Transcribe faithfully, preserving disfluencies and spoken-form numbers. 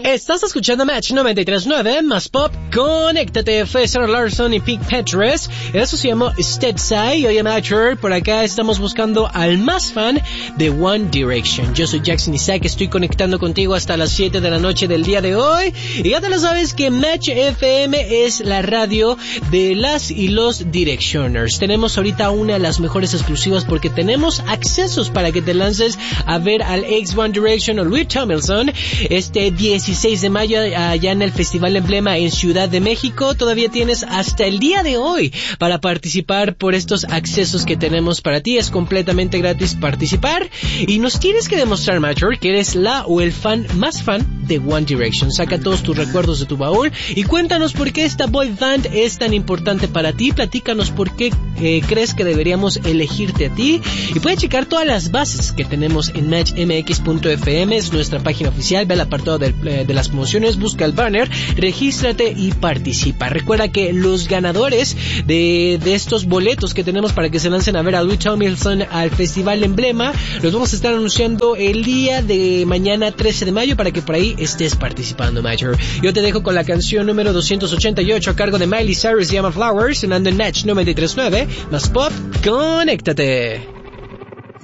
Estás escuchando Match noventa y tres punto nueve, más pop, conéctate, fue Sarah Larson y Pete Petres. Eso se llamó Steadside. Oye, Matcher, por acá estamos buscando al más fan de One Direction. Yo soy Jackson Isaac, estoy conectando contigo hasta las siete de la noche del día de hoy. Y ya te lo sabes que Match F M es la radio de las y los Directioners. Tenemos ahorita una de las mejores exclusivas porque tenemos accesos para que te lances a ver al ex One Direction o Louis Tomlinson este dieciséis de mayo allá en el Festival Emblema en Ciudad de México. Todavía tienes hasta el día de hoy para participar por estos accesos que tenemos para ti. Es completamente gratis participar y nos tienes que demostrar, Matcher, que eres la o el fan más fan de One Direction. Saca todos tus recuerdos de tu baúl y cuéntanos por qué esta boy band es tan importante para ti. Platícanos por qué eh, crees que deberíamos elegirte a ti y puedes checar todas las bases que tenemos en match m x punto f m. Es nuestra página oficial. Ve al apartado de, de las promociones, busca el banner, regístrate y participa. Recuerda que los ganadores de, de estos boletos que tenemos para que se lancen a ver a Louis Tomlinson al Festival Emblema los vamos a estar anunciando el día de mañana trece de mayo para que por ahí estés participando, Matcher. Yo te dejo con la canción número doscientos ochenta y ocho a cargo de Miley Cyrus, se llama Flowers, sonando en Match noventa y tres punto nueve, más pop, conéctate.